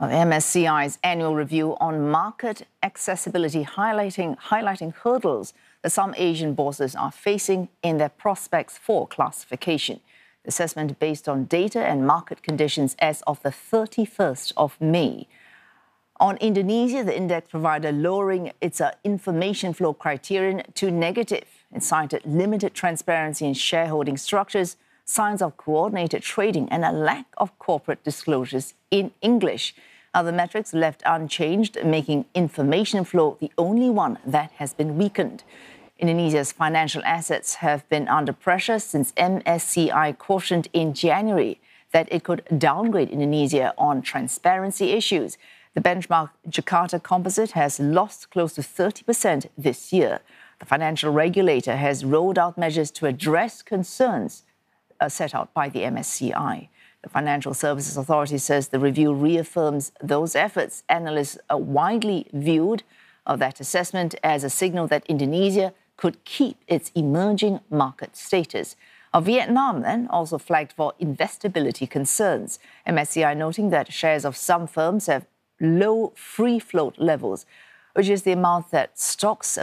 MSCI's annual review on market accessibility highlighting hurdles that some Asian bourses are facing in their prospects for classification. The assessment based on data and market conditions as of the 31st of May. On Indonesia, the index provider lowering its information flow criterion to negative. It cited limited transparency in shareholding structures, signs of coordinated trading, and a lack of corporate disclosures in English. Other metrics left unchanged, making information flow the only one that has been weakened. Indonesia's financial assets have been under pressure since MSCI cautioned in January that it could downgrade Indonesia on transparency issues. The benchmark Jakarta Composite has lost close to 30% this year. The financial regulator has rolled out measures to address concerns set out by the MSCI. The Financial Services Authority says the review reaffirms those efforts. Analysts widely viewed that assessment as a signal that Indonesia could keep its emerging market status. Vietnam then also flagged for investability concerns. MSCI noting that shares of some firms have low free float levels, which is the amount of stocks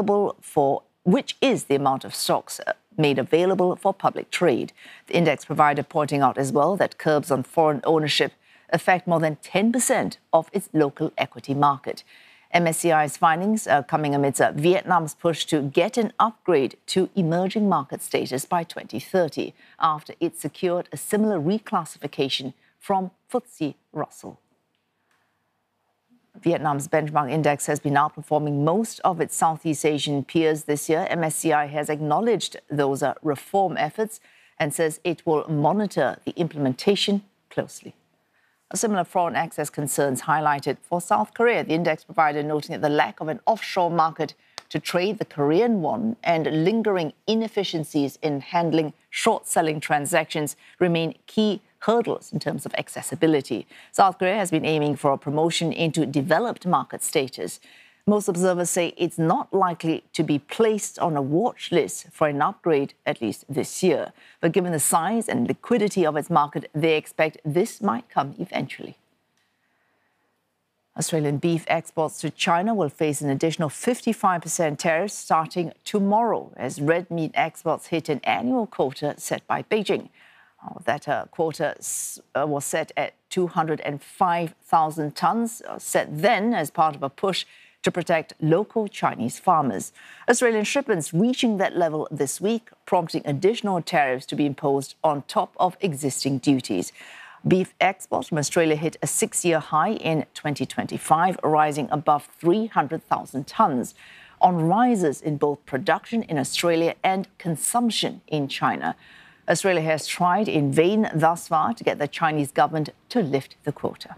made available for public trade. The index provider pointing out as well that curbs on foreign ownership affect more than 10% of its local equity market. MSCI's findings are coming amidst Vietnam's push to get an upgrade to emerging market status by 2030, after it secured a similar reclassification from FTSE Russell. Vietnam's benchmark index has been outperforming most of its Southeast Asian peers this year. MSCI has acknowledged those reform efforts and says it will monitor the implementation closely. A similar foreign access concerns highlighted for South Korea, the index provider noting that the lack of an offshore market to trade the Korean won and lingering inefficiencies in handling short-selling transactions remain key hurdles in terms of accessibility. South Korea has been aiming for a promotion into developed market status. Most observers say it's not likely to be placed on a watch list for an upgrade, at least this year. But given the size and liquidity of its market, they expect this might come eventually. Australian beef exports to China will face an additional 55% tariffs starting tomorrow as red meat exports hit an annual quota set by Beijing. That quota was set at 205,000 tonnes, set then as part of a push to protect local Chinese farmers. Australian shipments reaching that level this week, prompting additional tariffs to be imposed on top of existing duties. Beef exports from Australia hit a 6-year high in 2025, rising above 300,000 tonnes, on rises in both production in Australia and consumption in China. Australia has tried in vain thus far to get the Chinese government to lift the quota.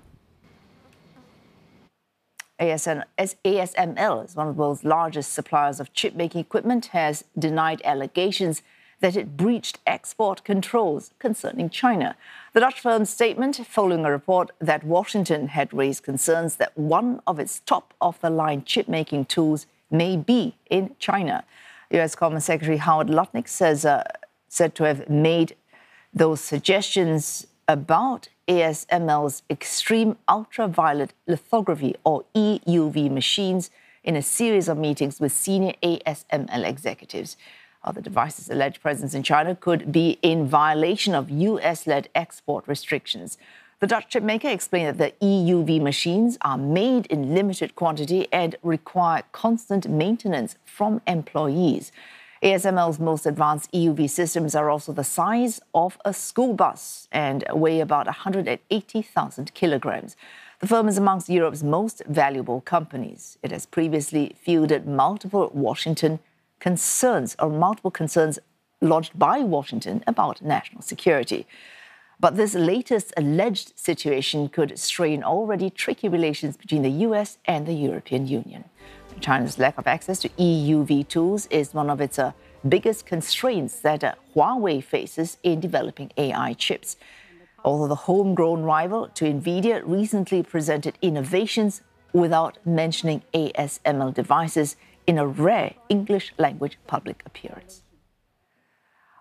ASML, is one of the world's largest suppliers of chip-making equipment, has denied allegations that it breached export controls concerning China. The Dutch firm's statement following a report that Washington had raised concerns that one of its top-of-the-line chip-making tools may be in China. U.S. Commerce Secretary Howard Lutnick said to have made those suggestions about ASML's extreme ultraviolet lithography, or EUV, machines in a series of meetings with senior ASML executives. The device's alleged presence in China could be in violation of US-led export restrictions. The Dutch chipmaker explained that the EUV machines are made in limited quantity and require constant maintenance from employees. ASML's most advanced EUV systems are also the size of a school bus and weigh about 180,000 kilograms. The firm is amongst Europe's most valuable companies. It has previously fielded multiple concerns lodged by Washington about national security. But this latest alleged situation could strain already tricky relations between the US and the European Union. China's lack of access to EUV tools is one of its biggest constraints that Huawei faces in developing AI chips. Although the homegrown rival to NVIDIA recently presented innovations without mentioning ASML devices in a rare English-language public appearance.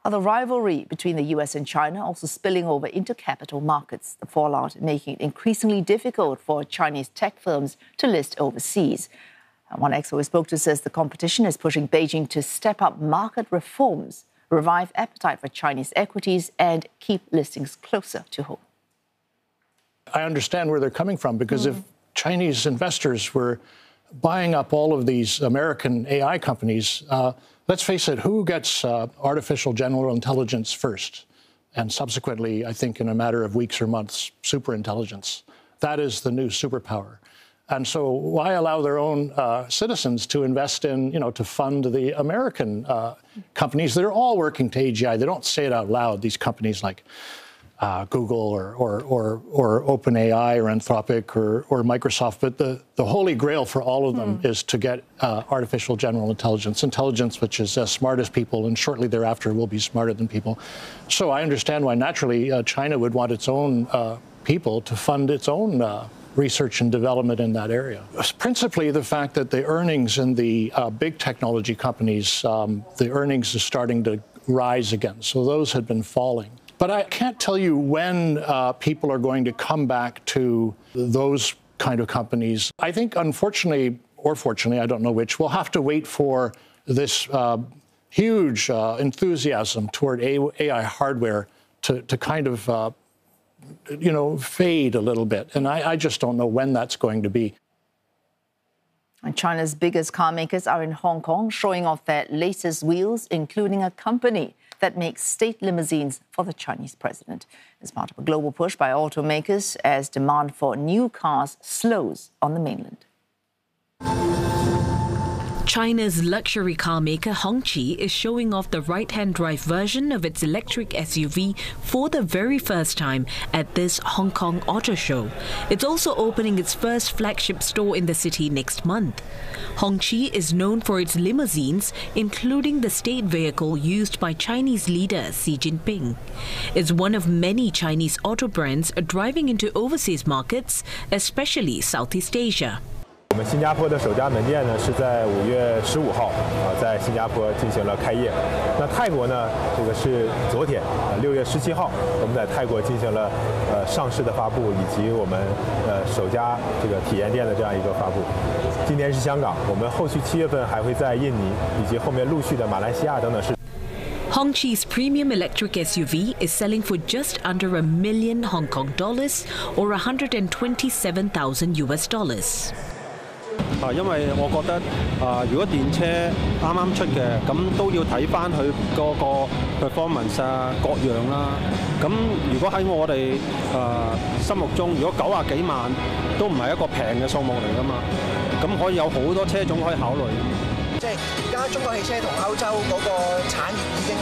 The rivalry between the US and China also spilling over into capital markets, the fallout making it increasingly difficult for Chinese tech firms to list overseas. One expert we spoke to says the competition is pushing Beijing to step up market reforms, revive appetite for Chinese equities, and keep listings closer to home. I understand where they're coming from, because if Chinese investors were buying up all of these American AI companies, let's face it, who gets artificial general intelligence first? And subsequently, I think in a matter of weeks or months, superintelligence. That is the new superpower. And so why allow their own citizens to invest in, to fund the American companies that are all working to AGI? They don't say it out loud, these companies like Google or OpenAI or Anthropic or Microsoft, but the holy grail for all of them is to get artificial general intelligence which is as smart as people, and shortly thereafter will be smarter than people. So I understand why naturally China would want its own people to fund its own research and development in that area. Principally the fact that the earnings in the big technology companies, the earnings are starting to rise again. So those had been falling. But I can't tell you when people are going to come back to those kind of companies. I think, unfortunately, or fortunately, I don't know which, we'll have to wait for this huge enthusiasm toward AI hardware to kind of, fade a little bit. And I just don't know when that's going to be. And China's biggest car makers are in Hong Kong, showing off their latest wheels, including a company that makes state limousines for the Chinese president. It's part of a global push by automakers as demand for new cars slows on the mainland. China's luxury car maker Hongqi is showing off the right-hand drive version of its electric SUV for the very first time at this Hong Kong Auto Show. It's also opening its first flagship store in the city next month. Hongqi is known for its limousines, including the state vehicle used by Chinese leader Xi Jinping. It's one of many Chinese auto brands driving into overseas markets, especially Southeast Asia. 我们新加坡的首家门店呢是在5月15号在新加坡进行了开业。那泰国呢，这个是昨天6月17号，我们在泰国进行了上市的发布，以及我们首家这个体验店的这样一个发布。今年是香港，我们后续7月份还会在印尼以及后面陆续的马来西亚等等市。 Hongqi's premium electric SUV is selling for just under $1 million Hong Kong dollars or $127,000 US. 因為我覺得如果電車啱啱出嘅，咁都要睇翻佢嗰個 performance 各樣啦。咁如果喺我哋心目中，如果90幾萬都唔係一個平嘅數目嚟㗎嘛，咁可以有好多車種可以考慮。即係而家中國汽車同歐洲嗰個產業已經